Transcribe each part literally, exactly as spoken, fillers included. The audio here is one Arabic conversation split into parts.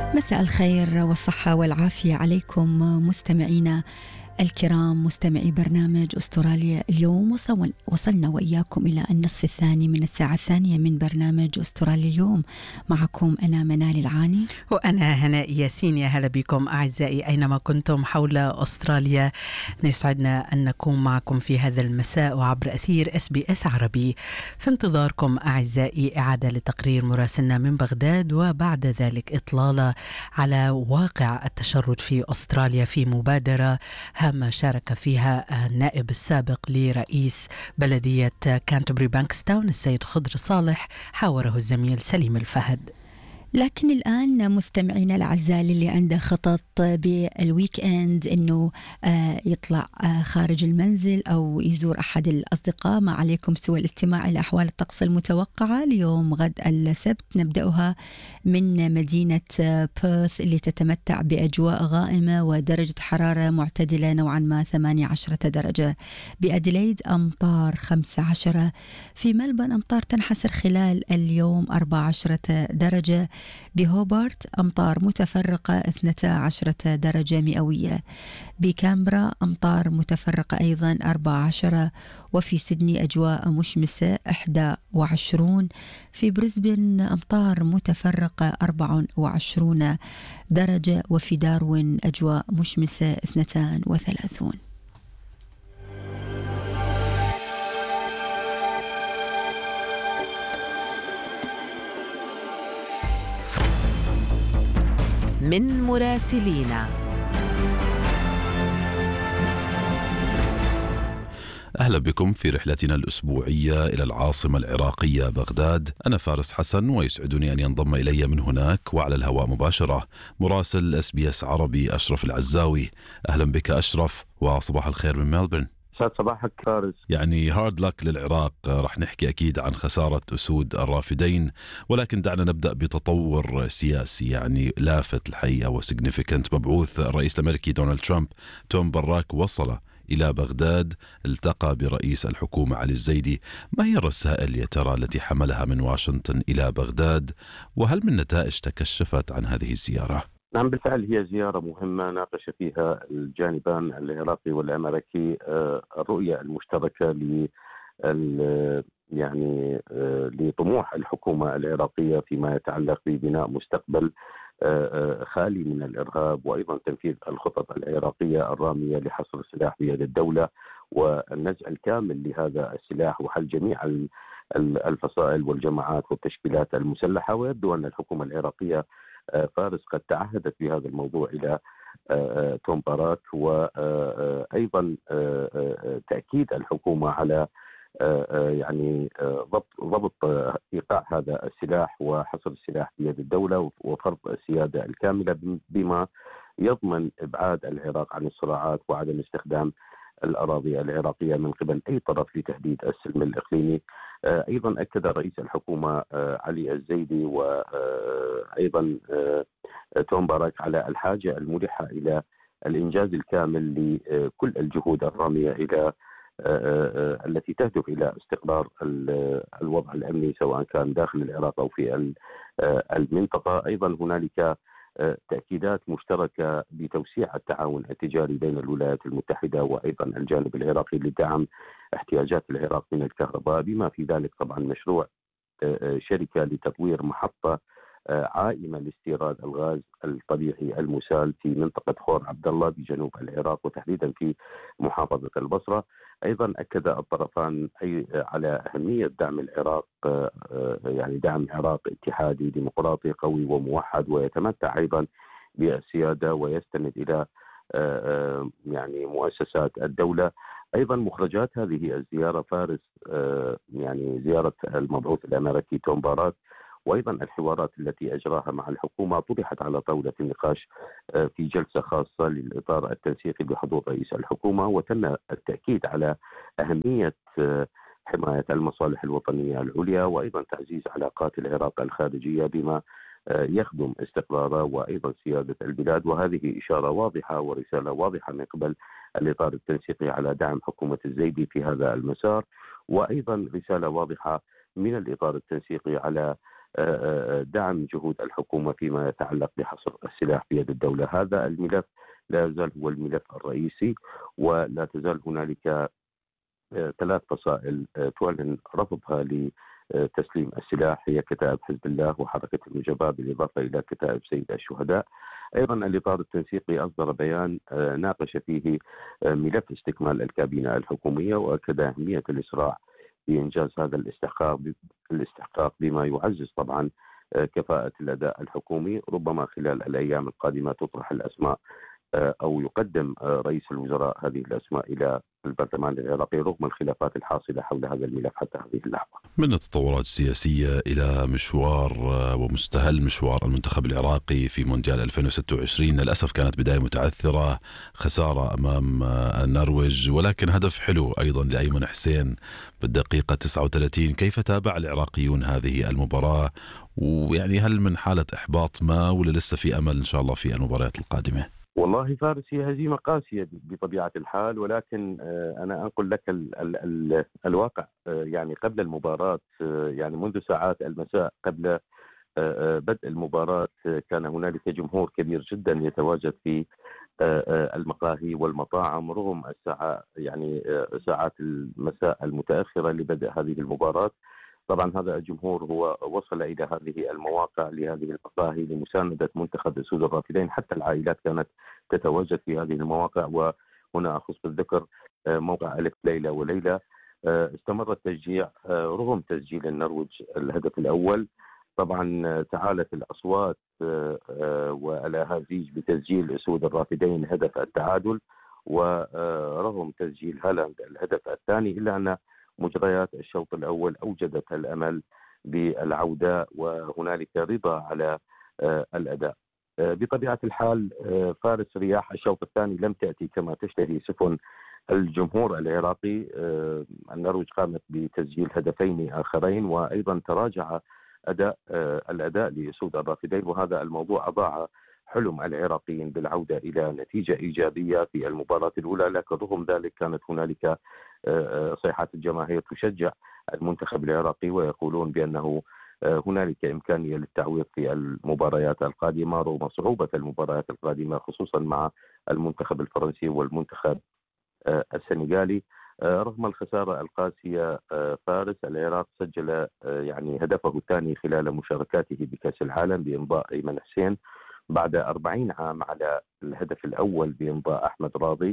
مساء الخير والصحة والعافية عليكم مستمعينا الكرام، مستمعي برنامج أستراليا اليوم. وصل وصلنا وإياكم إلى النصف الثاني من الساعة الثانية من برنامج أستراليا اليوم. معكم أنا منال العاني وأنا هناء ياسين. يا هلا بكم أعزائي أينما كنتم حول أستراليا. يسعدنا أن نكون معكم في هذا المساء وعبر أثير إس بي إس عربي. في انتظاركم أعزائي إعادة لتقرير مراسلنا من بغداد، وبعد ذلك إطلالة على واقع التشرد في أستراليا في مبادرة هامة شارك فيها النائب السابق لرئيس بلدية كانتربري بانكستاون السيد خضر صالح، حاوره الزميل سليم الفهد. لكن الآن مستمعينا الأعزاء اللي عنده خطط بالويك إند إنه يطلع خارج المنزل أو يزور أحد الأصدقاء، ما عليكم سوى الاستماع إلى أحوال الطقس المتوقعة ليوم غد السبت. نبدأها من مدينة بيرث اللي تتمتع بأجواء غائمة ودرجة حرارة معتدلة نوعا ما ثمانية عشر درجة. بأديليد أمطار خمسة عشر. في ملبن أمطار تنحسر خلال اليوم أربعة عشر درجة. بهوبارت أمطار متفرقة اثنتا عشرة درجة مئوية. بكامبرا أمطار متفرقة أيضا أربعة عشر. وفي سيدني أجواء مشمسة إحدى وعشرون. في بريسبن أمطار متفرقة أربعة وعشرون درجة. وفي داروين أجواء مشمسة اثنتان وثلاثون. من مراسلينا. أهلا بكم في رحلتنا الأسبوعية إلى العاصمة العراقية بغداد. أنا فارس حسن، ويسعدني أن ينضم إلي من هناك وعلى الهواء مباشرة مراسل إس بي إس عربي أشرف العزاوي. أهلا بك أشرف، وصباح الخير من ملبورن. صباحك فارس. يعني هارد لك للعراق، رح نحكي أكيد عن خسارة أسود الرافدين، ولكن دعنا نبدأ بتطور سياسي يعني لافت الحقيقة وسيجنيفيكنت. مبعوث الرئيس الأمريكي دونالد ترامب توم براك وصل إلى بغداد، التقى برئيس الحكومة علي الزيدي. ما هي الرسائل يا ترى التي حملها من واشنطن إلى بغداد، وهل من نتائج تكشفت عن هذه الزيارة؟ نعم بالفعل، هي زيارة مهمة ناقش فيها الجانبان العراقي والأمريكي الرؤية المشتركة ل يعني لطموح الحكومة العراقية فيما يتعلق ببناء مستقبل خالي من الإرهاب، وأيضا تنفيذ الخطط العراقية الرامية لحصر السلاح بيد الدولة والنزع الكامل لهذا السلاح وحل جميع الفصائل والجماعات والتشكيلات المسلحة. ويبدو أن الحكومة العراقية فارس قد تعهدت بهذا الموضوع إلى توم باراك، وأيضا تأكيد الحكومة على يعني ضبط ضبط إيقاع هذا السلاح وحصر السلاح بيد الدولة وفرض السيادة الكاملة، بما يضمن إبعاد العراق عن الصراعات وعدم استخدام الأراضي العراقية من قبل أي طرف لتهديد السلم الإقليمي. أيضا أكد رئيس الحكومة علي الزيدي وأيضا توم باراك على الحاجة الملحة إلى الإنجاز الكامل لكل الجهود الرامية إلى التي تهدف إلى استقرار الوضع الأمني سواء كان داخل العراق أو في المنطقة. أيضا هنالك تأكيدات مشتركة بتوسيع التعاون التجاري بين الولايات المتحدة وأيضا الجانب العراقي لدعم احتياجات العراق من الكهرباء، بما في ذلك طبعا مشروع شركة لتطوير محطة عائمة لاستيراد الغاز الطبيعي المسال في منطقة خور عبد الله بجنوب العراق وتحديدا في محافظة البصرة. أيضا أكد الطرفان أي على أهمية دعم العراق، يعني دعم عراق اتحادي ديمقراطي قوي وموحد ويتمتع أيضا بالسيادة ويستند إلى يعني مؤسسات الدولة. أيضا مخرجات هذه الزيارة فارس يعني زيارة المبعوث الأمريكي توم باراك وأيضا الحوارات التي أجراها مع الحكومة طرحت على طاولة النقاش في جلسة خاصة للإطار التنسيقي بحضور رئيس الحكومة، وتم التأكيد على أهمية حماية المصالح الوطنية العليا وأيضا تعزيز علاقات العراق الخارجية بما يخدم استقراره وأيضا سيادة البلاد. وهذه إشارة واضحة ورسالة واضحة من قبل الإطار التنسيقي على دعم حكومة الزيدي في هذا المسار، وأيضا رسالة واضحة من الإطار التنسيقي على دعم جهود الحكومة فيما يتعلق بحصر السلاح بيد الدولة. هذا الملف لا يزال هو الملف الرئيسي، ولا تزال هنالك ثلاث فصائل تعلن رفضها لتسليم السلاح، هي كتائب حزب الله وحركة النجباء بالإضافة إلى كتائب سيد الشهداء. أيضا الإطار التنسيقي أصدر بيان ناقش فيه ملف استكمال الكابينة الحكومية، وأكد أهمية الإسراع بإنجاز هذا الاستحقاق الاستحقاق بما يعزز طبعا كفاءة الأداء الحكومي. ربما خلال الأيام القادمة تطرح الأسماء أو يقدم رئيس الوزراء هذه الأسماء إلى البرلمان العراقي رغم الخلافات الحاصلة حول هذا الملف حتى هذه اللحظة. من التطورات السياسية إلى مشوار ومستهل مشوار المنتخب العراقي في مونديال ألفين وستة وعشرين، للأسف كانت بداية متعثرة، خسارة أمام النرويج، ولكن هدف حلو أيضا لأيمن حسين بالدقيقة تسعة وثلاثين. كيف تابع العراقيون هذه المباراة؟ ويعني هل من حالة إحباط ما ولا لسه في أمل إن شاء الله في المباريات القادمة؟ والله فارس، هي هزيمة قاسية بطبيعة الحال، ولكن أنا أنقل لك ال ال ال الواقع. يعني قبل المباراة، يعني منذ ساعات المساء قبل بدء المباراة، كان هنالك جمهور كبير جدا يتواجد في المقاهي والمطاعم رغم الساعة يعني ساعات المساء المتأخرة لبدء هذه المباراة. طبعا هذا الجمهور هو وصل إلى هذه المواقع لهذه المقاهي لمساندة منتخب أسود الرافدين، حتى العائلات كانت تتواجد في هذه المواقع. وهنا أخص بالذكر موقع ألف ليلى وليلى. استمر التشجيع رغم تسجيل النرويج الهدف الأول. طبعا تعالت الأصوات والأهازيج بتسجيل أسود الرافدين هدف التعادل، ورغم تسجيل هالاند الهدف الثاني، إلا أن مجريات الشوط الأول أوجدت الأمل بالعودة وهنالك رضا على الأداء. بطبيعة الحال فارس، رياح الشوط الثاني لم تأتي كما تشتهي سفن الجمهور العراقي. النرويج قامت بتسجيل هدفين آخرين، وأيضا تراجع أداء الأداء لأسود الرافدين، وهذا الموضوع أضاع حلم العراقيين بالعودة إلى نتيجة إيجابية في المباراة الأولى. لكن رغم ذلك كانت هنالك صيحات الجماهير تشجع المنتخب العراقي ويقولون بأنه هنالك إمكانية للتعويض في المباريات القادمة رغم صعوبة المباريات القادمة، خصوصا مع المنتخب الفرنسي والمنتخب السنغالي. رغم الخسارة القاسية فارس، العراق سجل يعني هدفه الثاني خلال مشاركاته بكأس العالم بإمضاء أيمن حسين بعد أربعين عام على الهدف الأول بإمضاء أحمد راضي.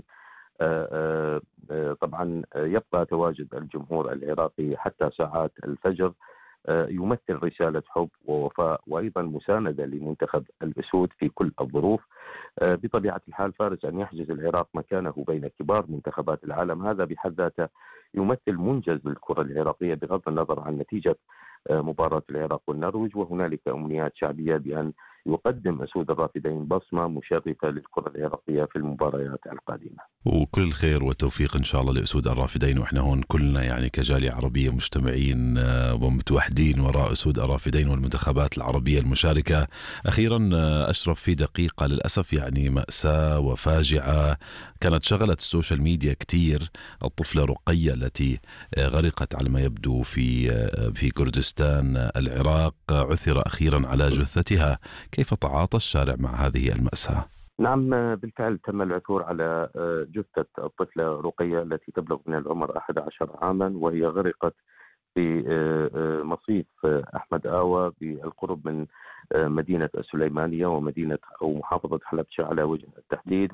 طبعا يبقى تواجد الجمهور العراقي حتى ساعات الفجر يمثل رسالة حب ووفاء وأيضا مساندة لمنتخب الأسود في كل الظروف. بطبيعة الحال فارس، أن يحجز العراق مكانه بين كبار منتخبات العالم هذا بحد ذاته يمثل منجز للكرة العراقية بغض النظر عن نتيجة مباراة العراق والنرويج. وهنالك أمنيات شعبية بأن يقدم أسود الرافدين بصمة مشرفة للكرة العراقية في المباريات القادمة. وكل الخير والتوفيق إن شاء الله لأسود الرافدين، وإحنا هون كلنا يعني كجالية عربية مجتمعين ومتوحدين وراء أسود الرافدين والمنتخبات العربية المشاركة. أخيرا أشرف، في دقيقة للأسف يعني مأساة وفاجعة كانت شغلت السوشيال ميديا كتير، الطفلة رقية التي غرقت على ما يبدو في في كردستان العراق، عثر أخيرا على جثتها. كيف تعاطى الشارع مع هذه المأساة؟ نعم بالفعل تم العثور على جثة الطفلة رقية التي تبلغ من العمر أحد عشر عاما، وهي غرقت في مصيف أحمد آوى بالقرب من مدينة السليمانية ومدينة أو محافظة حلبشة على وجه التحديد.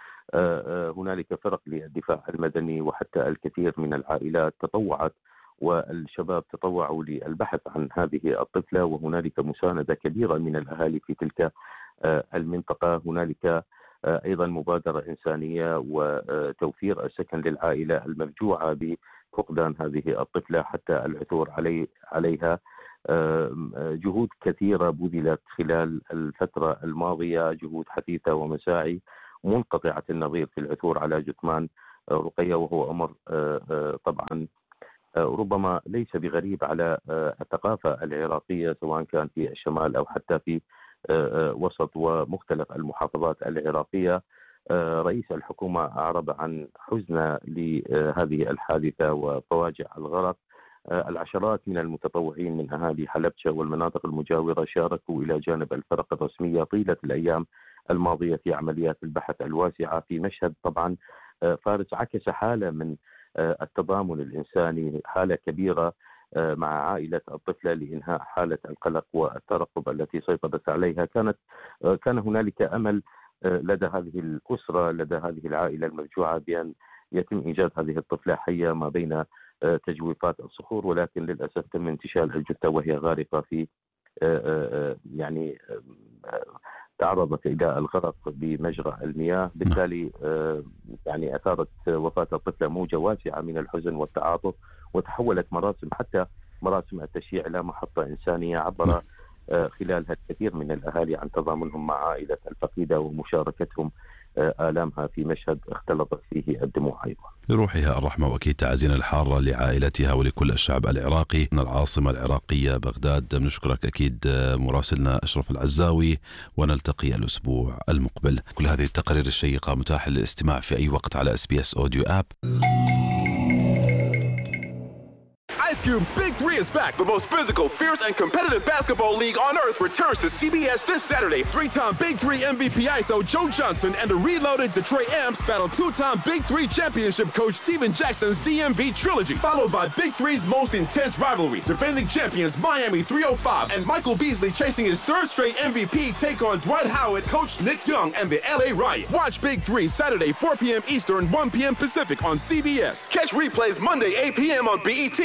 وهنالك فرق للدفاع المدني وحتى الكثير من العائلات تطوعت والشباب تطوعوا للبحث عن هذه الطفلة، وهنالك مساندة كبيرة من الأهالي في تلك المنطقة. هنالك أيضا مبادرة إنسانية وتوفير السكن للعائلة المفجوعة بفقدان هذه الطفلة حتى العثور علي عليها. جهود كثيرة بذلت خلال الفترة الماضية، جهود حثيثة ومساعي منقطعة النظير في العثور على جثمان رقية، وهو أمر طبعا ربما ليس بغريب على الثقافة العراقية سواء كان في الشمال أو حتى في وسط ومختلف المحافظات العراقية. رئيس الحكومة أعرب عن حزن لهذه الحادثة وفواجع الغرق العشرات من المتطوعين من أهالي حلبشة والمناطق المجاورة شاركوا إلى جانب الفرق الرسمية طيلة الأيام الماضية في عمليات البحث الواسعة في مشهد طبعا فارس عكس حالة من التضامن الإنساني، حالة كبيرة مع عائلة الطفلة لإنهاء حالة القلق والترقب التي سيطرت عليها. كانت كان هنالك أمل لدى هذه الأسرة، لدى هذه العائلة المفجوعة، بأن يتم إيجاد هذه الطفلة حية ما بين تجويفات الصخور، ولكن للأسف تم انتشال الجثة وهي غارقة في يعني تعرضت إلى الغرق بمجرى المياه. بالتالي يعني أثارت وفاة الطفلة موجة واسعة من الحزن والتعاطف، وتحولت مراسم حتى مراسم التشييع إلى محطة إنسانية عبر خلالها الكثير من الأهالي عن تضامنهم مع عائلة الفقيدة ومشاركتهم آلامها في مشهد اختلطت فيه الدموع أيضا. لروحها الرحمة، وأكيد تعازينا الحارة لعائلتها ولكل الشعب العراقي. من العاصمة العراقية بغداد بنشكرك أكيد مراسلنا أشرف العزاوي، ونلتقي الأسبوع المقبل. كل هذه التقارير الشيقة متاحة للاستماع في أي وقت على إس بي إس Audio App. Ice Cube's Big Three is back. The most physical, fierce, and competitive basketball league on earth returns to C B S this Saturday. Three-time Big Three M V P I S O Joe Johnson and the reloaded Detroit Amps battle two-time Big Three championship coach Steven Jackson's D M V trilogy, followed by Big Three's most intense rivalry. Defending champions Miami three oh five and Michael Beasley chasing his third straight M V P take on Dwight Howard, Coach Nick Young, and the L A Riot. Watch Big Three Saturday four p.m. Eastern, one p.m. Pacific on C B S. Catch replays Monday eight p.m. on B E T.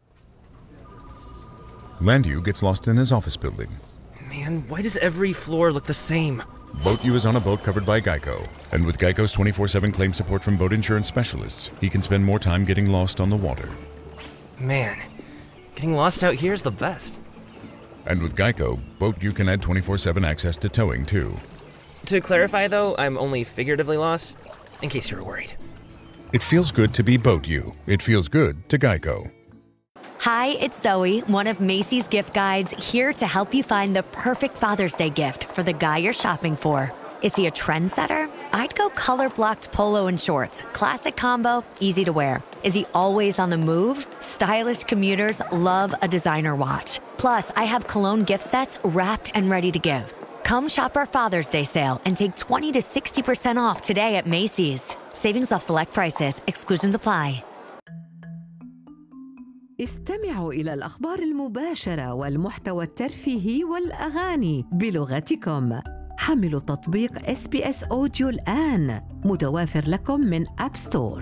Landu gets lost in his office building. Man, why does every floor look the same? BoatU is on a boat covered by Geico. And with Geico's twenty-four seven claim support from boat insurance specialists, he can spend more time getting lost on the water. Man, getting lost out here is the best. And with Geico, BoatU can add twenty-four seven access to towing too. To clarify though, I'm only figuratively lost, in case you were worried. It feels good to be BoatU. It feels good to Geico. Hi, it's Zoe, one of Macy's gift guides, here to help you find the perfect Father's Day gift for the guy you're shopping for. Is he a trendsetter? I'd go color-blocked polo and shorts. Classic combo, easy to wear. Is he always on the move? Stylish commuters love a designer watch. Plus, I have cologne gift sets wrapped and ready to give. Come shop our Father's Day sale and take twenty to sixty percent off today at Macy's. Savings off select prices. Exclusions apply. استمعوا إلى الأخبار المباشرة والمحتوى الترفيهي والأغاني بلغتكم. حملوا تطبيق إس بي إس Audio الآن، متوافر لكم من أب ستور.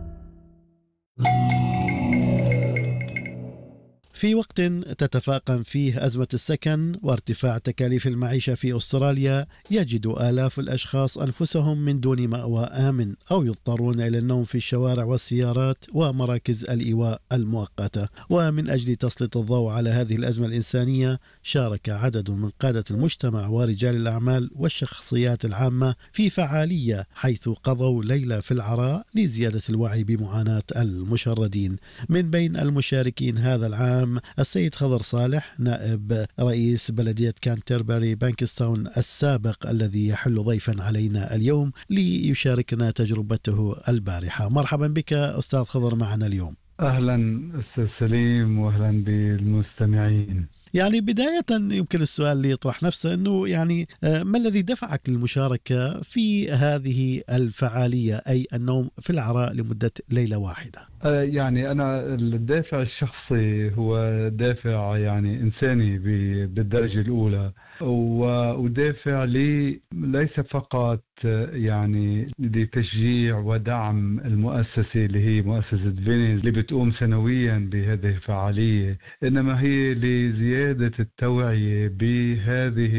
في وقت تتفاقم فيه أزمة السكن وارتفاع تكاليف المعيشة في أستراليا، يجد آلاف الأشخاص أنفسهم من دون مأوى آمن أو يضطرون إلى النوم في الشوارع والسيارات ومراكز الإيواء المؤقتة. ومن أجل تسليط الضوء على هذه الأزمة الإنسانية، شارك عدد من قادة المجتمع ورجال الأعمال والشخصيات العامة في فعالية حيث قضوا ليلة في العراء لزيادة الوعي بمعاناة المشردين. من بين المشاركين هذا العام السيد خضر صالح، نائب رئيس بلدية كانتربري بانكستاون السابق، الذي يحل ضيفا علينا اليوم ليشاركنا تجربته البارحة. مرحبا بك أستاذ خضر معنا اليوم. أهلا أستاذ سليم وأهلا بالمستمعين. يعني بداية يمكن السؤال اللي يطرح نفسه أنه يعني ما الذي دفعك للمشاركة في هذه الفعالية، أي النوم في العراء لمدة ليلة واحدة؟ يعني أنا الدافع الشخصي هو دافع يعني إنساني بالدرجة الأولى، ودافع لي ليس فقط يعني لتشجيع ودعم المؤسسة اللي هي مؤسسة فينيز اللي بتقوم سنويا بهذه الفعالية، إنما هي لزيادة التوعية بهذه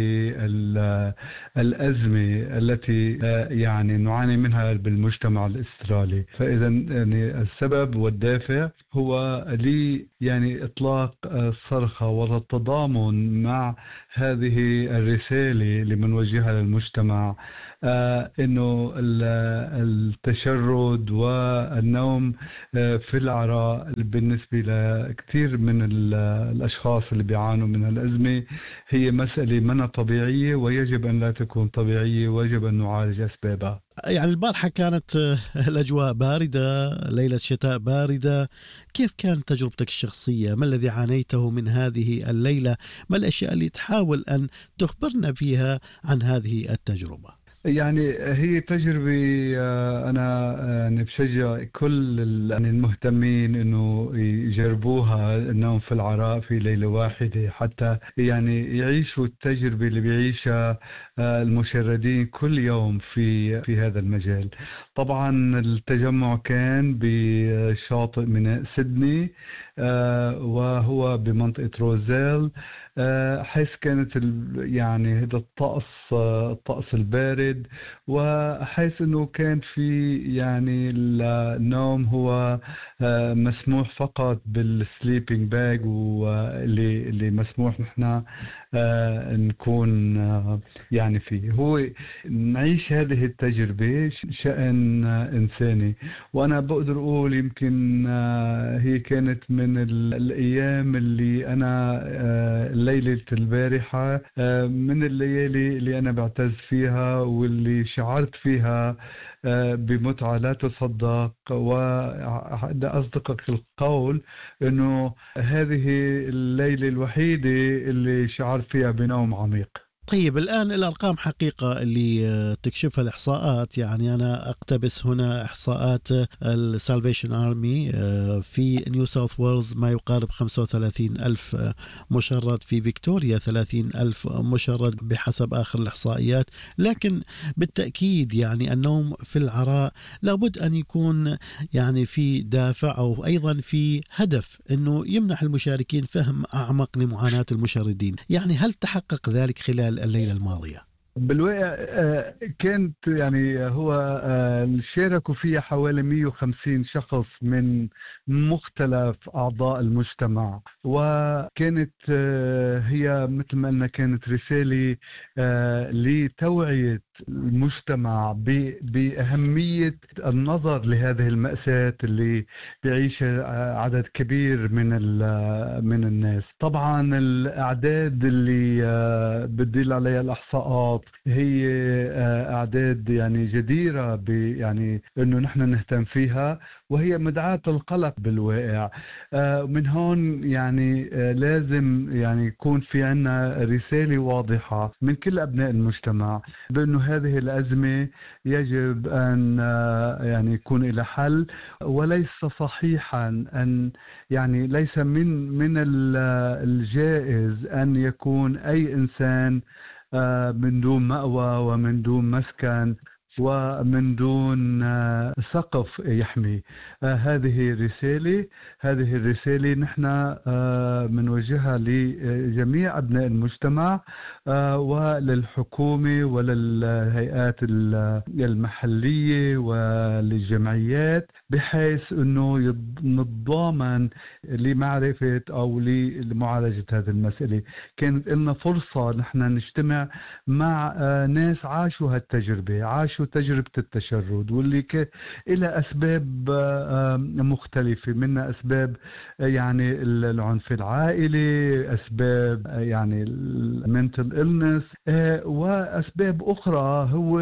الأزمة التي يعني نعاني منها بالمجتمع الأسترالي. فإذا يعني السبب والدافع هو لي يعني إطلاق صرخة والتضامن مع هذه الرسالة اللي بنوجهها للمجتمع إنه التشرد والنوم في العراء بالنسبة لكثير من الأشخاص اللي بيعانوا من الأزمة هي مسألة منها طبيعية، ويجب أن لا تكون طبيعية، ويجب أن نعالج أسبابها. يعني البارحة كانت الأجواء باردة، ليلة شتاء باردة، كيف كانت تجربتك الشخصية؟ ما الذي عانيته من هذه الليلة؟ ما الأشياء اللي تحاول أن تخبرنا فيها عن هذه التجربة؟ يعني هي تجربة، أنا يعني بشجع كل المهتمين إنه يجربوها، النوم في العراء في ليلة واحدة، حتى يعني يعيشوا التجربة اللي بيعيشها المشردين كل يوم في في هذا المجال. طبعا التجمع كان بشاطئ ميناء سيدني، وهو بمنطقة روزيل، حيث كانت يعني هذا الطقس الطقس البارد، وحيث انه كان في يعني النوم هو مسموح فقط بالسليبينج باج، واللي اللي مسموح نحن نكون يعني فيه. هو نعيش هذه التجربة شأن إنساني، وأنا بقدر أقول يمكن هي كانت من الأيام اللي أنا ليلة البارحة من الليالي اللي أنا بعتز فيها، واللي شعرت فيها بمتعة لا تصدق. وأصدقك القول أنه هذه الليلة الوحيدة اللي شعرت فيها بنوم عميق. طيب الآن الأرقام حقيقة اللي تكشفها الإحصاءات، يعني أنا أقتبس هنا إحصاءات السالفيشن آرمي في نيو ساوث ويلز ما يقارب خمسة وثلاثين ألف مشرد، في فيكتوريا ثلاثين ألف مشرد بحسب آخر الإحصائيات. لكن بالتأكيد يعني النوم في العراء لابد أن يكون يعني في دافع أو أيضا في هدف أنه يمنح المشاركين فهم أعمق لمعاناة المشردين. يعني هل تحقق ذلك خلال الليلة الماضية؟ بالواقع كانت يعني هو شاركوا فيها حوالي مئة وخمسين شخص من مختلف أعضاء المجتمع، وكانت هي مثل ما قلنا كانت رسالة لتوعية المجتمع بأهمية النظر لهذه المأساة اللي بيعيشها عدد كبير من من الناس. طبعا الأعداد اللي بتدل عليها الإحصاءات هي أعداد يعني جديرة يعني إنه نحن نهتم فيها، وهي مدعاة القلق بالواقع. من هون يعني لازم يعني يكون في عنا رسالة واضحة من كل أبناء المجتمع بأنه هذه الأزمة يجب أن يعني يكون إلى حل، وليس صحيحا أن يعني ليس من من الجائز أن يكون أي إنسان من دون مأوى ومن دون مسكن ومن دون سقف يحمي. هذه رسالة هذه الرسالة نحن منوجهها لجميع أبناء المجتمع وللحكومة وللهيئات المحلية وللجمعيات، بحيث أنه نتضامن لمعرفة أو لمعالجة هذه المسألة. كانت لنا فرصة نحن نجتمع مع ناس عاشوا هالتجربة، عاشوا تجربة التشرد، واللي إلى أسباب مختلفة، منها أسباب يعني العنف العائلي، أسباب يعني المنتل إلنس، وأسباب أخرى هو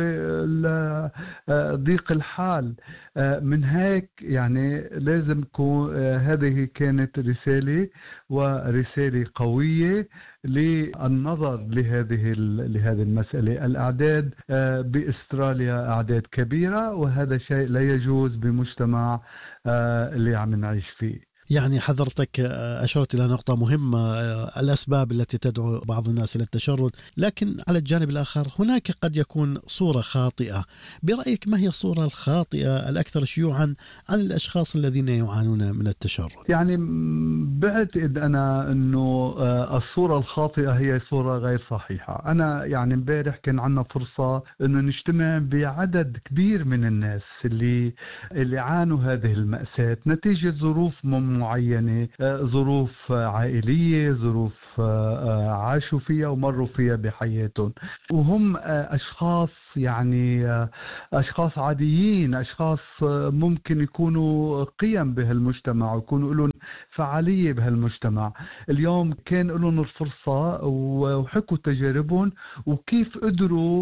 ضيق الحال. من هيك يعني لازم يكون هذه كانت رسالة ورسالة قوية للنظر لهذه لهذه المسألة. الأعداد بأستراليا أعداد كبيرة، وهذا شيء لا يجوز بمجتمع اللي عم نعيش فيه. يعني حضرتك أشرت إلى نقطة مهمة، الأسباب التي تدعو بعض الناس إلى التشرد، لكن على الجانب الآخر هناك قد يكون صورة خاطئة. برأيك ما هي الصورة الخاطئة الأكثر شيوعا عن الأشخاص الذين يعانون من التشرد؟ يعني بعتقد أنا أنه الصورة الخاطئة هي صورة غير صحيحة. أنا يعني امبارح كان عنا فرصة أنه نجتمع بعدد كبير من الناس اللي اللي عانوا هذه المأساة نتيجة ظروف مم معينة، ظروف عائلية، ظروف عاشوا فيها ومروا فيها بحياتهم، وهم أشخاص يعني أشخاص عاديين، أشخاص ممكن يكونوا قيم بهالمجتمع ويكونوا لهم فعالية بهالمجتمع. اليوم كان لهم الفرصة وحكوا تجاربهم وكيف قدروا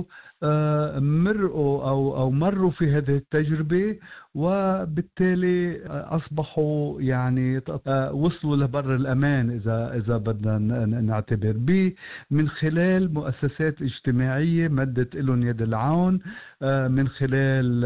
مرقوا أو أو مروا في هذه التجربة، وبالتالي أصبحوا يعني وصلوا لبر الأمان إذا إذا بدنا نعتبر به، من خلال مؤسسات اجتماعية مدت لهم يد العون، من خلال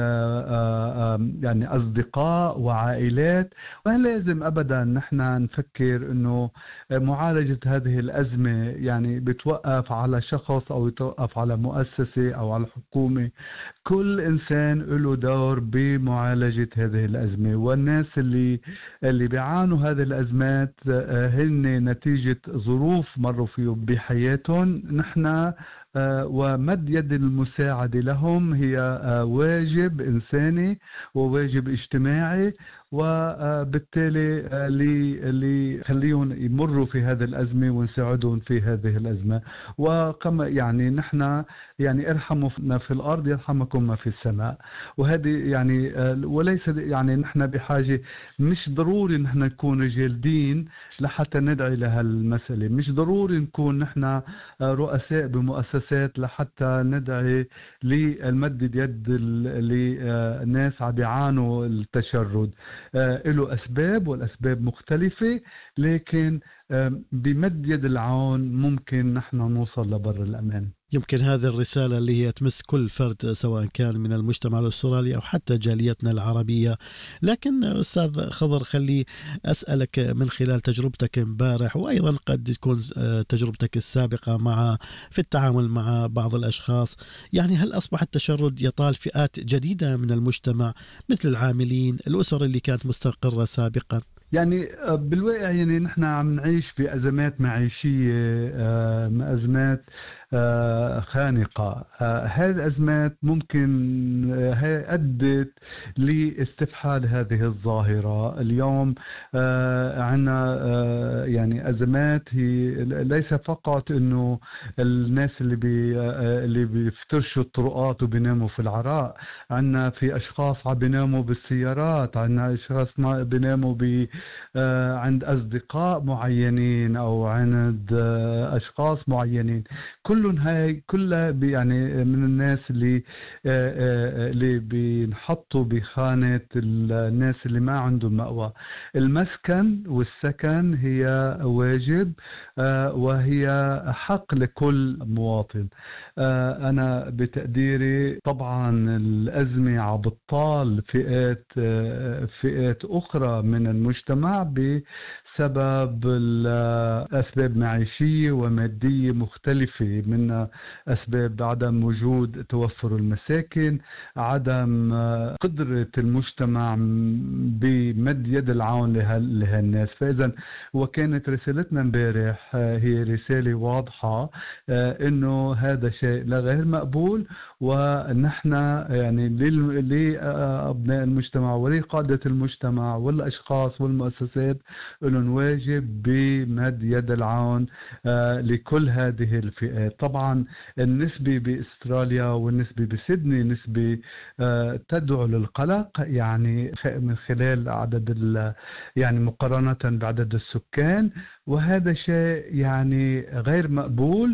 يعني أصدقاء وعائلات. ولا لازم أبدا نحن نفكر إنه معالجة هذه الأزمة يعني بتوقف على شخص أو يتوقف على مؤسسة أو على الحكومة. كل إنسان له دور بمعالجة هذه الأزمة، والناس اللي اللي بيعانوا هذه الأزمات هن نتيجة ظروف مروا فيه بحياتهم. نحن ومد يد المساعدة لهم هي واجب إنساني وواجب اجتماعي، وبالتالي اللي خليهم يمروا في هذه الأزمة ونساعدهم في هذه الأزمة. وكما يعني نحن يعني ارحموا في الأرض يرحمكم ما في السماء، وهذه يعني وليس يعني نحن بحاجة، مش ضروري نحن نكون رجال دين لحتى ندعي لهالمسألة، مش ضروري نكون نحن رؤساء بمؤسسات لحتى ندعي للمد يد للناس عم بيعانوا التشرد. له أسباب والأسباب مختلفة، لكن بمد يد العون ممكن نحن نوصل لبر الأمان. يمكن هذه الرسالة اللي هي تمس كل فرد سواء كان من المجتمع الأسترالي أو حتى جاليتنا العربية. لكن أستاذ خضر، خلي أسألك من خلال تجربتك امبارح، وأيضا قد تكون تجربتك السابقة مع في التعامل مع بعض الأشخاص، يعني هل أصبح التشرد يطال فئات جديدة من المجتمع مثل العاملين، الأسر اللي كانت مستقرة سابقا؟ يعني بالواقع يعني نحن عم نعيش بأزمات معيشية، أزمات خانقة. هذه الأزمات ممكن هي أدت لاستفحال هذه الظاهرة. اليوم عنا يعني أزمات هي ليس فقط إنه الناس اللي بي اللي بيفترشوا الطرقات وبيناموا في العراء، عنا في أشخاص عم بيناموا بالسيارات، عنا أشخاص بيناموا ب عند أصدقاء معينين أو عند أشخاص معينين. كلهم هاي كلها يعني من الناس اللي اللي بينحطوا بخانة الناس اللي ما عندهم مأوى. المسكن والسكن هي واجب وهي حق لكل مواطن. أنا بتقديري طبعا الأزمة عم بتطال فئات فئات أخرى من المجتمع بسبب الأسباب معيشية ومادية مختلفة، من أسباب عدم وجود توفر المساكن، عدم قدرة المجتمع بمد يد العون لهالناس. فإذا وكانت رسالتنا امبارح هي رسالة واضحة إنه هذا شيء لا غير مقبول، ونحن يعني لأبناء المجتمع ولقادة المجتمع والأشخاص والمؤسسات لهم واجب بمد يد العون لكل هذه الفئات. طبعا النسبة بأستراليا والنسبة بسيدني نسبة تدعو للقلق، يعني من خلال عدد يعني مقارنة بعدد السكان، وهذا شيء يعني غير مقبول،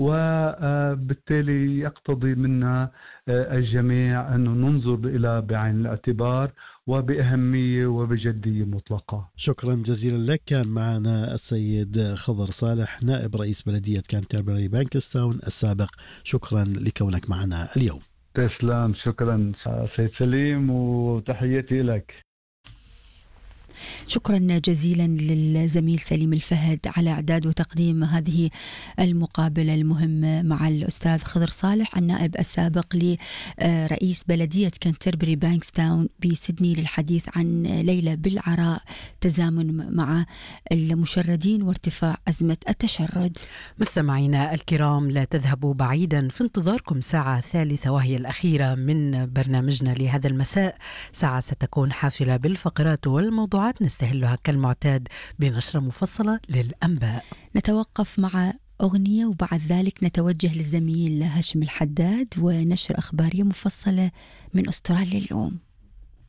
وبالتالي يقتضي منا الجميع أن ننظر إلى بعين الاعتبار وبأهمية وبجدية مطلقة. شكرا جزيلا لك. كان معنا السيد خضر صالح نائب رئيس بلدية كانتربري بانكستاون السابق. شكرا لكونك معنا اليوم. تسلم، شكرا سيد سليم، وتحياتي لك. شكرا جزيلا للزميل سليم الفهد على إعداد وتقديم هذه المقابلة المهمة مع الأستاذ خضر صالح النائب السابق لرئيس بلدية كانتربري بانكستاون بسيدني للحديث عن ليلة بالعراء تزامن مع المشردين وارتفاع أزمة التشرد. مستمعينا الكرام، لا تذهبوا بعيدا، في انتظاركم ساعة ثالثة وهي الأخيرة من برنامجنا لهذا المساء. ساعة ستكون حافلة بالفقرات والموضوعات الأوقات نستهلها كالمعتاد بنشرة مفصلة للأنباء. نتوقف مع أغنية وبعد ذلك نتوجه للزميل هاشم الحداد ونشر أخبارية مفصلة من أستراليا اليوم.